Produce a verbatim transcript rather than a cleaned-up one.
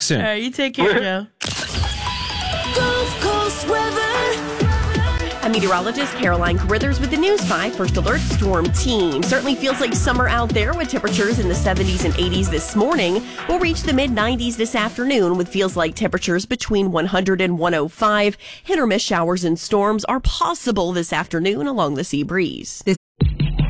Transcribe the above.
soon. All right, you take care, Joe. Gulf Coast weather. I'm meteorologist Caroline Carruthers with the News five First Alert Storm Team. Certainly feels like summer out there with temperatures in the seventies and eighties this morning. We'll reach the mid nineties this afternoon with feels like temperatures between one hundred and one oh five. Hit or miss showers and storms are possible this afternoon along the sea breeze. This